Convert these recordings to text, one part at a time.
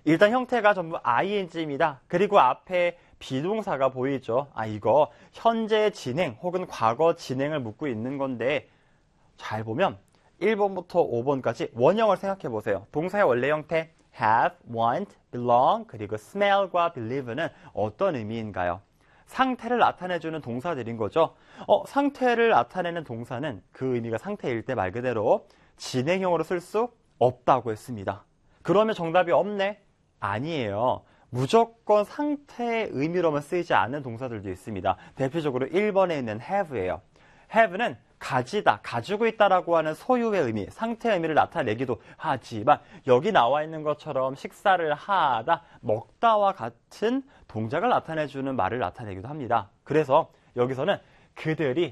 일단 형태가 전부 ing입니다. 그리고 앞에 비동사가 보이죠. 이거 현재 진행 혹은 과거 진행을 묻고 있는 건데 잘 보면 1번부터 5번까지 원형을 생각해 보세요. 동사의 원래 형태 have, want, belong, 그리고 smell과 believe는 어떤 의미인가요? 상태를 나타내주는 동사들인 거죠. 상태를 나타내는 동사는 그 의미가 상태일 때 말 그대로 진행형으로 쓸 수 없다고 했습니다. 그러면 정답이 없네? 아니에요. 무조건 상태의 의미로만 쓰이지 않는 동사들도 있습니다. 대표적으로 1번에 있는 have예요. have는 가지다, 가지고 있다라고 하는 소유의 의미, 상태의 의미를 나타내기도 하지만 여기 나와 있는 것처럼 식사를 하다, 먹다와 같은 동작을 나타내주는 말을 나타내기도 합니다. 그래서 여기서는 그들이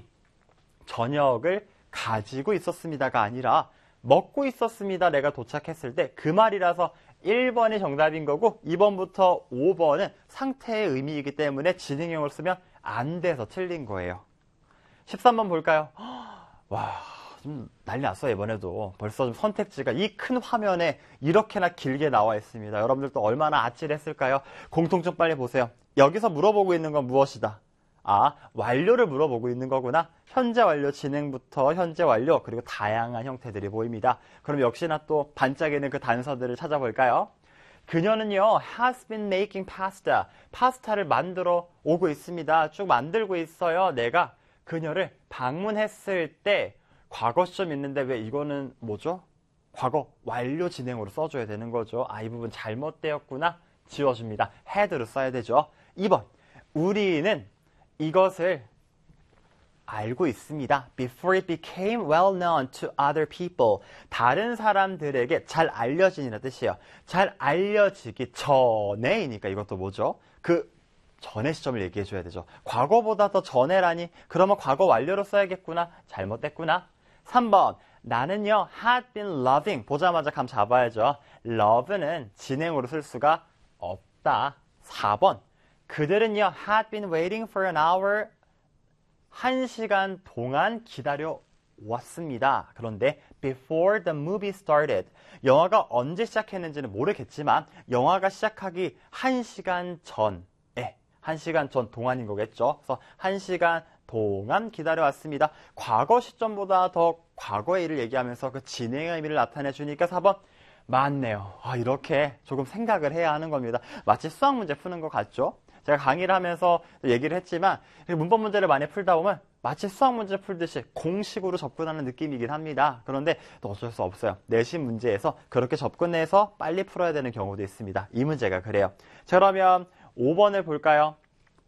저녁을 가지고 있었습니다가 아니라 먹고 있었습니다. 내가 도착했을 때 그 말이라서 1번이 정답인 거고 2번부터 5번은 상태의 의미이기 때문에 진행형을 쓰면 안 돼서 틀린 거예요. 13번 볼까요? 와, 좀 난리 났어요. 이번에도 벌써 좀 선택지가 이 큰 화면에 이렇게나 길게 나와 있습니다. 여러분들도 얼마나 아찔했을까요? 공통점 빨리 보세요. 여기서 물어보고 있는 건 무엇이다? 완료를 물어보고 있는 거구나. 현재 완료, 진행부터 현재 완료, 그리고 다양한 형태들이 보입니다. 그럼 역시나 또 반짝이는 그 단서들을 찾아볼까요? 그녀는요, has been making pasta. 파스타를 만들어 오고 있습니다. 쭉 만들고 있어요. 내가 그녀를 방문했을 때 과거 시점 있는데 왜 이거는 뭐죠? 과거 완료 진행으로 써줘야 되는 거죠. 이 부분 잘못되었구나. 지워줍니다. had로 써야 되죠. 2번, 우리는 이것을 알고 있습니다. Before it became well known to other people. 다른 사람들에게 잘 알려진이라는 뜻이에요. 잘 알려지기 전에이니까 이것도 뭐죠? 그 전의 시점을 얘기해줘야 되죠. 과거보다 더 전에라니? 그러면 과거 완료로 써야겠구나. 잘못됐구나. 3번, 나는요 had been loving. 보자마자 감 잡아야죠. love는 진행으로 쓸 수가 없다. 4번, 그들은요 had been waiting for an hour. 1시간 동안 기다려 왔습니다. 그런데 before the movie started. 영화가 언제 시작했는지는 모르겠지만 영화가 시작하기 1시간 전에 1시간 전 동안인 거겠죠. 그래서 1시간 동안 기다려왔습니다. 과거 시점보다 더 과거의 일을 얘기하면서 그 진행의 의미를 나타내 주니까 4번 맞네요. 이렇게 조금 생각을 해야 하는 겁니다. 마치 수학 문제 푸는 것 같죠? 제가 강의를 하면서 얘기를 했지만 문법 문제를 많이 풀다 보면 마치 수학 문제 풀듯이 공식으로 접근하는 느낌이긴 합니다. 그런데 또 어쩔 수 없어요. 내신 문제에서 그렇게 접근해서 빨리 풀어야 되는 경우도 있습니다. 이 문제가 그래요. 자, 그러면 5번을 볼까요?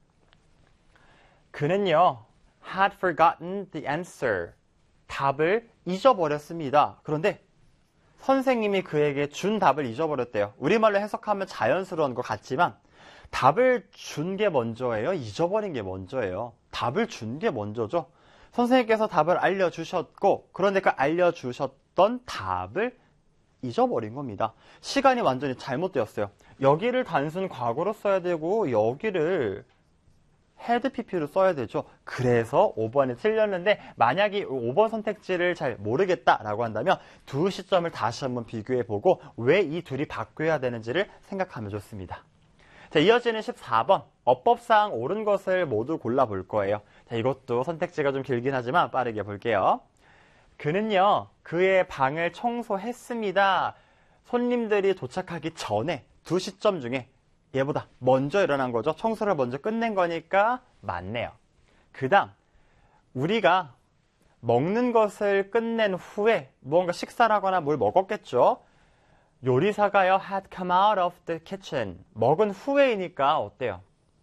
그는요 had forgotten the answer. 답을 잊어버렸습니다. 그런데 선생님이 그에게 준 답을 잊어버렸대요. 우리말로 해석하면 자연스러운 것 같지만 답을 준 게 먼저예요? 잊어버린 게 먼저예요? 답을 준 게 먼저죠. 선생님께서 답을 알려주셨고 그런데 그 알려주셨던 답을 잊어버린 겁니다. 시간이 완전히 잘못되었어요. 여기를 단순 과거로 써야 되고 여기를 had pp로 써야 되죠. 그래서 5번이 틀렸는데 만약에 5번 선택지를 잘 모르겠다라고 한다면 두 시점을 다시 한번 비교해보고 왜 이 둘이 바뀌어야 되는지를 생각하면 좋습니다. 자, 이어지는 14번. 어법상 옳은 것을 모두 골라볼 거예요. 자, 이것도 선택지가 좀 길긴 하지만 빠르게 볼게요. 그는요, 그의 방을 청소했습니다. 손님들이 도착하기 전에 두 시점 중에 얘보다 먼저 일어난 거죠. 청소를 먼저 끝낸 거니까 맞네요. 그 다음, 우리가 먹는 것을 끝낸 후에 무언가 식사를 하거나 뭘 먹었겠죠. 요리사가요 had come out of the kitchen. 먹은 후에이니까 어때요?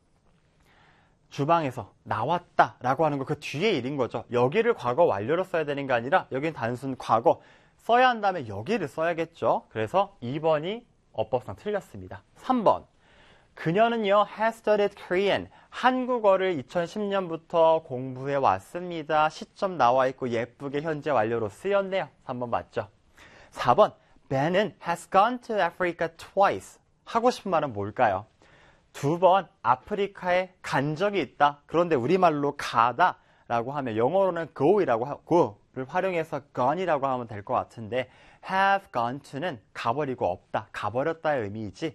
주방에서 나왔다 라고 하는 거 그 뒤에 일인 거죠. 여기를 과거 완료로 써야 되는 게 아니라 여기는 단순 과거 써야 한다면 여기를 써야겠죠. 그래서 2번이 어법상 틀렸습니다. 3번, 그녀는요 has studied Korean. 한국어를 2010년부터 공부해 왔습니다. 시점 나와 있고 예쁘게 현재 완료로 쓰였네요. 3번 맞죠? 4번, Ben은 has gone to Africa twice. 하고 싶은 말은 뭘까요? 두 번 아프리카에 간 적이 있다. 그런데 우리말로 가다 라고 하면 영어로는 go이라고 하고 를 활용해서 gone이라고 하면 될 것 같은데 have gone to는 가버리고 없다, 가버렸다의 의미이지